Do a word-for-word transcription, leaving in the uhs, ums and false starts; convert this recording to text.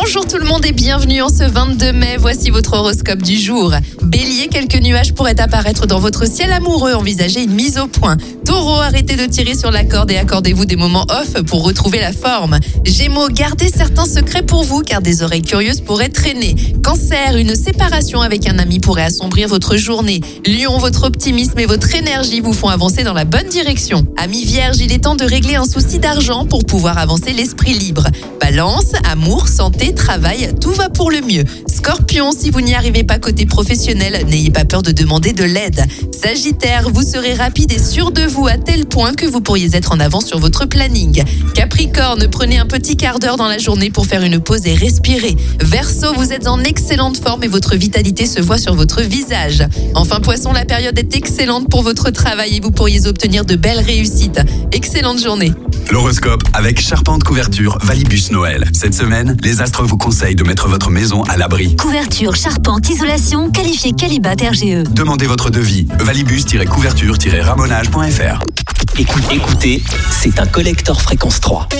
Bonjour tout le monde et bienvenue en ce vingt-deux mai. Voici votre horoscope du jour. Bélier, quelques nuages pourraient apparaître dans votre ciel amoureux. Envisagez une mise au point. Taureau, arrêtez de tirer sur la corde et accordez-vous des moments off pour retrouver la forme. Gémeaux, gardez certains secrets pour vous car des oreilles curieuses pourraient traîner. Cancer, une séparation avec un ami pourrait assombrir votre journée. Lion, votre optimisme et votre énergie vous font avancer dans la bonne direction. Amis Vierge, il est temps de régler un souci d'argent pour pouvoir avancer l'esprit libre. Balance, amour, santé, travail, tout va pour le mieux. Scorpion, si vous n'y arrivez pas côté professionnel, n'ayez pas peur de demander de l'aide. Sagittaire, vous serez rapide et sûr de vous à tel point que vous pourriez être en avance sur votre planning. Capricorne, prenez un petit quart d'heure dans la journée pour faire une pause et respirer. Verseau, vous êtes en excellente forme et votre vitalité se voit sur votre visage. Enfin Poisson, la période est excellente pour votre travail et vous pourriez obtenir de belles réussites. Excellente journée. L'horoscope avec Charpente Couverture Valibus Noël. Cette semaine, les astres vous conseillent de mettre votre maison à l'abri. Couverture, charpente, isolation, qualifié Qualibat R G E. Demandez votre devis. valibus-couverture-ramonage point f r. Écoutez, écoutez, c'est un collector fréquence trois.